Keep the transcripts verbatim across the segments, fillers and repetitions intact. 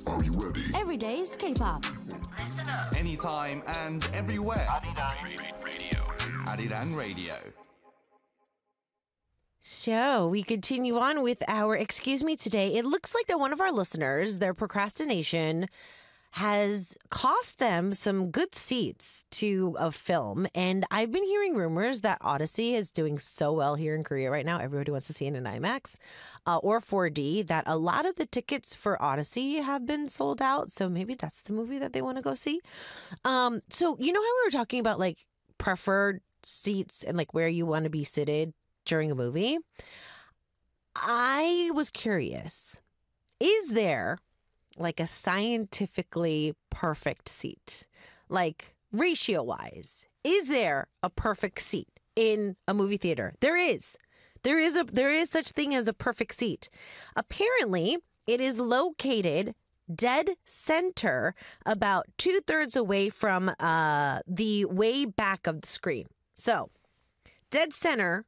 Are you ready? Every day's K-pop. Listen up. Anytime and everywhere. Arirang Radio. Arirang Radio. So we continue on with our Excuse Me today. It looks like that one of our listeners, their procrastination has cost them some good seats to a film. And I've been hearing rumors that Odyssey is doing so well here in Korea right now. Everybody wants to see it in IMAX uh, or four D, that a lot of the tickets for Odyssey have been sold out. So maybe that's the movie that they want to go see. Um, so you know how we were talking about like preferred seats and like where you want to be seated during a movie? I was curious. Is there like a scientifically perfect seat? Like ratio wise, is there a perfect seat in a movie theater? There is. There is a there is such thing as a perfect seat. Apparently, it is located dead center, about two thirds away from uh, the way back of the screen. So, dead center.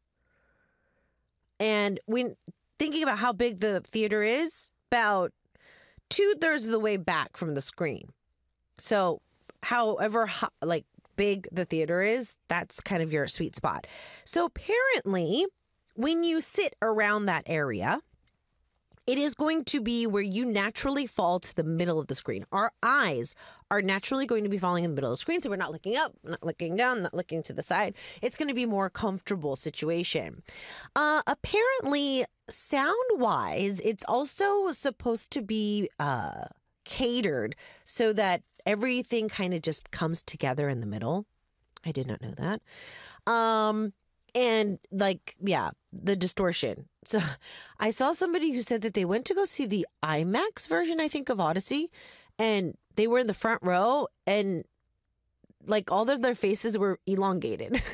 And when thinking about how big the theater is, about two thirds of the way back from the screen. So, however ho- like big the theater is, that's kind of your sweet spot. So apparently, when you sit around that area, it is going to be where you naturally fall to the middle of the screen. Our eyes are naturally going to be falling in the middle of the screen, so we're not looking up, not looking down, not looking to the side. It's going to be a more comfortable situation. Uh, apparently, sound-wise, it's also supposed to be uh, catered so that everything kind of just comes together in the middle. I did not know that. Um, and like, yeah, the distortion. So I saw somebody who said that they went to go see the IMAX version, I think, of Odyssey, and they were in the front row, and like all of their faces were elongated.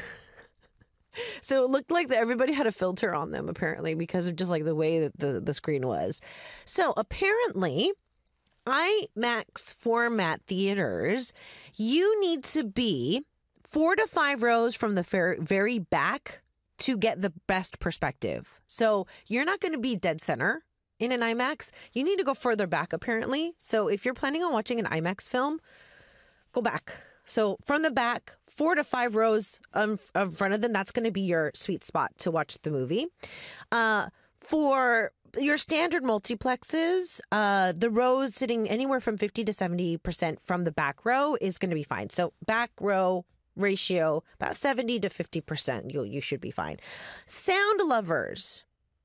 So it looked like that everybody had a filter on them, apparently, because of just like the way that the, the screen was. So apparently, IMAX format theaters, you need to be four to five rows from the fer- very back to get the best perspective. So you're not going to be dead center in an IMAX. You need to go further back, apparently. So if you're planning on watching an IMAX film, go back. So from the back, four to five rows um, in front of them, that's going to be your sweet spot to watch the movie. Uh, for your standard multiplexes, uh, the rows sitting anywhere from fifty to seventy percent from the back row is going to be fine. So back row ratio, about seventy to fifty percent, you you should be fine. Sound lovers,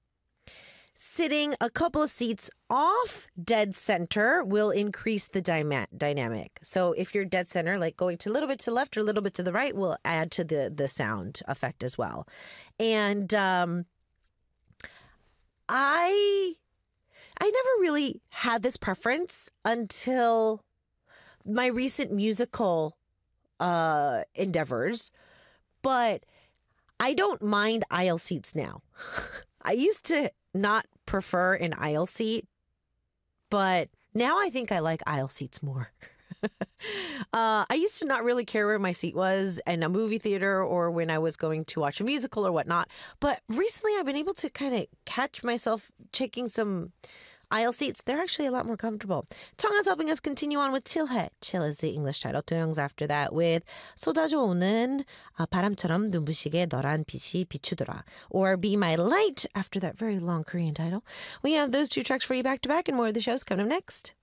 sitting a couple of seats off dead center will increase the dyma- dynamic. So if you're dead center, like going to a little bit to the left or a little bit to the right, will add to the, the sound effect as well. And um, I, I never really had this preference until my recent musical uh, endeavors, but I don't mind aisle seats now. I used to not prefer an aisle seat, but now I think I like aisle seats more. uh, I used to not really care where my seat was in a movie theater or when I was going to watch a musical or whatnot. But recently I've been able to kind of catch myself taking some aisle seats. They're actually a lot more comfortable. Tong's helping us continue on with 칠해. Chill is the English title. 도영's after that with 쏟아져오는 아, 바람처럼 눈부시게 너란 빛이 비추더라. Or Be My Light after that very long Korean title. We have those two tracks for you back to back, and more of the show's coming up next.